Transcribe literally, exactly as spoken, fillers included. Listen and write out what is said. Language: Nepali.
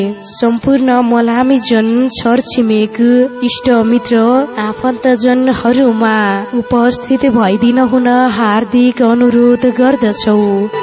सम्पूर्ण मलामी जन छरछिमेक इष्ट मित्र आफन्तजनहरूमा उपस्थित भइदिन हुन हार्दिक अनुरोध गर्दछौ।